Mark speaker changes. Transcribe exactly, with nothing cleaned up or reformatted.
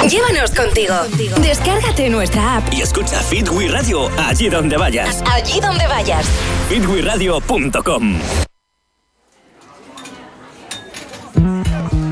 Speaker 1: Llévanos contigo. Descárgate nuestra app
Speaker 2: y escucha Fit We Radio allí donde vayas.
Speaker 1: Allí donde vayas.
Speaker 2: fit we radio punto com